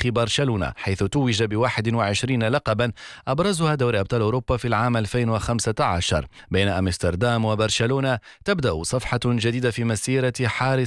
تاريخ برشلونة، حيث توج ب21 لقبا أبرزها دوري أبطال أوروبا في العام 2015. بين أمستردام وبرشلونة تبدأ صفحة جديدة في مسيرة حارس